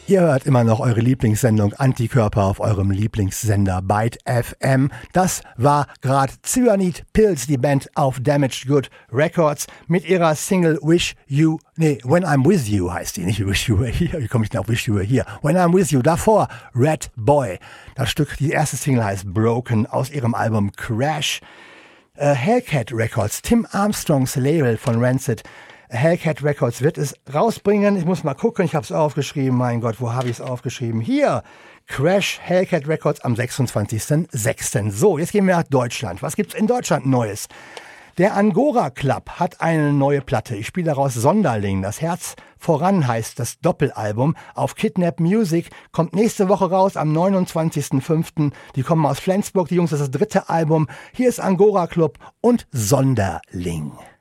Ihr hört immer noch eure Lieblingssendung Antikörper auf eurem Lieblingssender Byte FM. Das war gerade Cyanide Pills, die Band auf Damaged Good Records mit ihrer Single When I'm With You heißt die, nicht Wish You Were Here. Wie komme ich denn auf Wish You Were Here? When I'm With You. Davor Red Boy. Das Stück, die erste Single heißt Broken aus ihrem Album Crash. Hellcat Records, Tim Armstrongs Label von Rancid. Hellcat Records wird es rausbringen. Ich muss mal gucken, ich habe es aufgeschrieben. Mein Gott, wo habe ich es aufgeschrieben? Hier, Crash Hellcat Records am 26.06. So, jetzt gehen wir nach Deutschland. Was gibt's in Deutschland Neues? Der Angora Club hat eine neue Platte. Ich spiele daraus Sonderling. Das Herz voran heißt das Doppelalbum. Auf Kidnap Music kommt nächste Woche raus am 29.05. Die kommen aus Flensburg, die Jungs, das ist das dritte Album. Hier ist Angora Club und Sonderling.